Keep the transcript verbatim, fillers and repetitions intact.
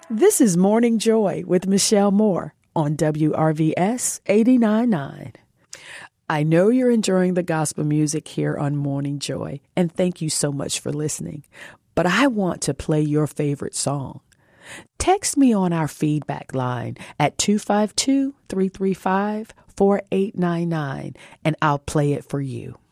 This is Morning Joy with Michelle Moore on W R V S eighty-nine point nine. I know you're enjoying the gospel music here on Morning Joy, and thank you so much for listening. But I want to play your favorite song. Text me on our feedback line at two five two, three three five, four eight nine nine, and I'll play it for you.